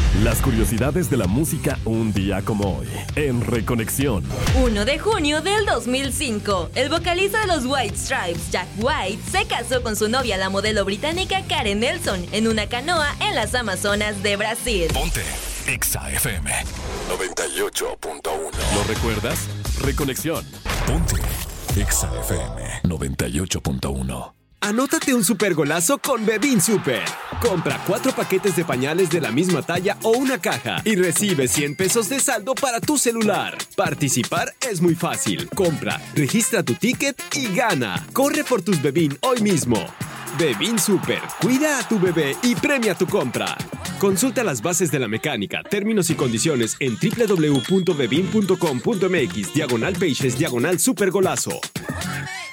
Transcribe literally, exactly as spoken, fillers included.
Las curiosidades de la música un día como hoy, en Reconexión. primero de junio del dos mil cinco, el vocalista de los White Stripes, Jack White, se casó con su novia, la modelo británica Karen Nelson, en una canoa en las Amazonas de Brasil. Ponte Exa F M noventa y ocho punto uno. ¿Lo recuerdas? Reconexión. Ponte Exa F M noventa y ocho punto uno. Anótate un super golazo con Bebin Super. Compra cuatro paquetes de pañales de la misma talla o una caja y recibe cien pesos de saldo para tu celular. Participar es muy fácil. Compra, registra tu ticket y gana. Corre por tus Bebin hoy mismo. Bebin Super. Cuida a tu bebé y premia tu compra. Consulta las bases de la mecánica, términos y condiciones en doble u doble u doble u punto bebin punto com punto m x diagonal pages diagonal supergolazo.